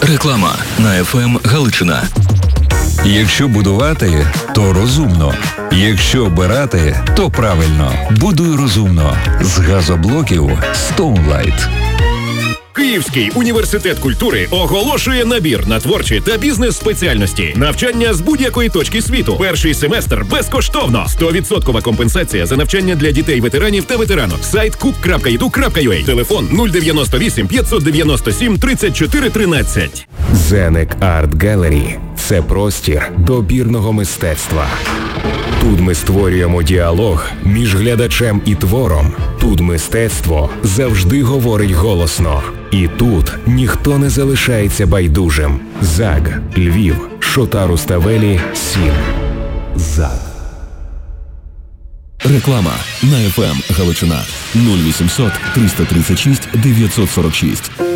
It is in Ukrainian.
Реклама на ФМ Галичина. Якщо будувати, то розумно. Якщо обирати, то правильно. Будуй розумно. З газоблоків Stoneline. Київський університет культури оголошує набір на творчі та бізнес-спеціальності. Навчання з будь-якої точки світу. Перший семестр безкоштовно. 100% компенсація за навчання для дітей-ветеранів та ветеранок. Сайт cook.edu.ua. Телефон 098 597 34 13. Зенек Арт Галері – це простір добірного мистецтва. Тут ми створюємо діалог між глядачем і твором. Тут мистецтво завжди говорить голосно. І тут ніхто не залишається байдужим. ЗАГ, Львів, Шота Руставелі, Сін. ЗАГ. Реклама на ФМ Галичина. 0800 336 946.